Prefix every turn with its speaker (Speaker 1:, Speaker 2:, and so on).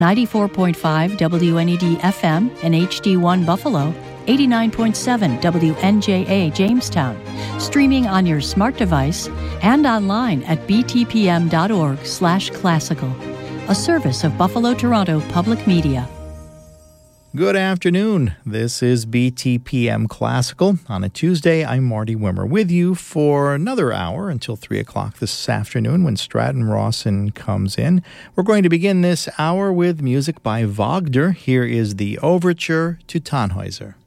Speaker 1: 94.5 WNED FM and HD1 Buffalo, 89.7 WNJA Jamestown, streaming on your smart device and online at btpm.org/classical, a service of Buffalo Toronto Public Media.
Speaker 2: Good afternoon. This is BTPM Classical. On a Tuesday, I'm Marty Wimmer with you for another hour until 3 o'clock this afternoon when Stratton Rawson comes in. We're going to begin this hour with music by Wagner. Here is the overture to Tannhäuser.